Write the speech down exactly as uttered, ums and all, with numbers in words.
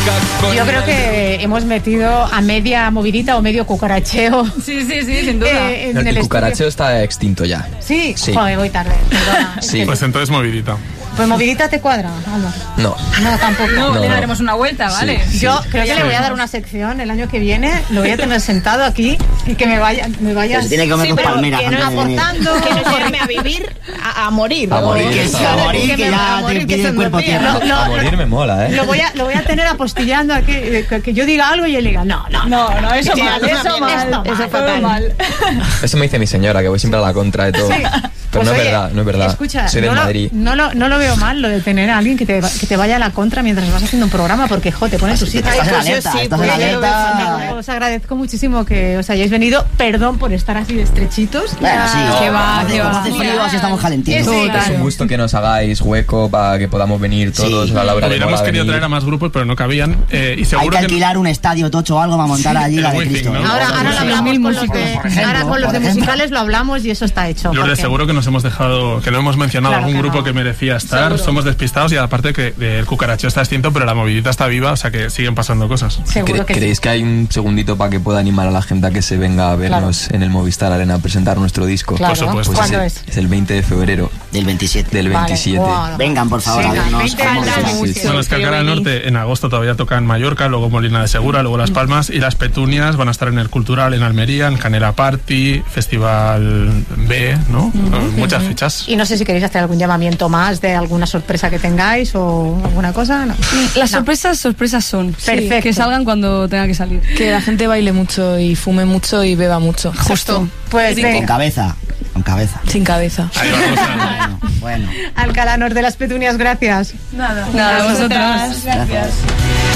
Con... Yo creo que hemos metido a media movidita o medio cucaracheo. Sí, sí, sí, sin duda. Eh, en el, el el cucaracheo estudio. está extinto ya. Sí, Sí. joder, voy tarde. Perdona. Sí. Pues entonces movidita. Pues movidita te cuadra, Alba. No. No, tampoco. No, No, le no. daremos una vuelta, ¿vale? Sí. Yo creo que Sí. le voy a dar una sección el año que viene, lo voy a tener sentado aquí y que me vaya, me vaya Pero se tiene que comer Sí, con pero palmeras que no antes de venir. aportando, que no llevarme a vivir, a, a morir. A o- morir, Que está se a bien. morir, que me va a ya morir, te que pide se el me cuerpo olvida. tierra. No, no, A morir no. me mola, ¿eh? Lo voy a, lo voy a tener apostillando aquí, eh, que, que yo diga algo y él diga, no, no. No, no, eso Sí, mal, eso eso también, mal, esto mal, eso fatal. mal. Eso me dice mi señora, que voy siempre a la contra de todo. Sí. Pero Pues no es oye, verdad, no es verdad. Escucha, Soy no, del lo, Madrid. no, lo, no lo veo mal lo de tener a alguien que te, que te vaya a la contra mientras vas haciendo un programa, porque, jo, te pone tu sitio. Estás en pues yo alerta, sí, estás pues en yo lo veo alerta. fatal. Os agradezco muchísimo que os hayáis venido. Perdón por estar así de estrechitos. Bueno, sí. Que va, Hace- que como va. hace frío, así estamos calentitos. Sí, Es un gusto que nos hagáis hueco para que podamos venir todos. Sí. A Laura le Hubiéramos mola querido venir. traer a más grupos, pero no cabían. Eh, y Hay seguro que que alquilar un estadio tocho o algo para montar allí la el de Wizzing, Cristo. ¿no? ¿eh? Ahora, ahora lo Sí, hablamos mil con los, músicos, de- por ejemplo, ahora con los por de ejemplo. musicales lo hablamos y eso está hecho. Lourdes, porque- seguro que nos hemos dejado, que no hemos mencionado Claro algún que grupo no. que merecía estar. Seguro. Somos despistados y aparte que el cucaracheo está extinto, pero la movidita está viva, o sea que siguen pasando cosas. Seguro ¿Cre- que sí. ¿Creéis que hay un segundito para que pueda animar a la gente a que se venga a vernos en el Movistar Arena a presentar nuestro disco? Claro. Por supuesto. Pues ¿Cuándo es, es? es el veinte de febrero Del veintisiete. del Vale, veintisiete. wow. Vengan, por favor, Sí, a vernos. veinte Vamos, años, vamos. sí, sí. Bueno, es que que yo Alcalá del vení. Norte en agosto todavía toca en Mallorca, luego Molina de Segura, luego Las Palmas y las Petunias van a estar en el Cultural en Almería, en Canela Party, Festival B, ¿no? Muchas fechas. Y no sé si queréis hacer algún llamamiento más de alguna sorpresa que tengáis o alguna cosa. No. Las No. sorpresas, sorpresas son. Perfecto. Que salgan cuando tenga que salir. Que la gente baile mucho y fume mucho y beba mucho. Justo. Pues Con venga, cabeza, con cabeza. Sin cabeza. Ahí vamos a... Bueno, bueno. Alcalá Norte de las Petunias, gracias. Nada, vosotros. Gracias.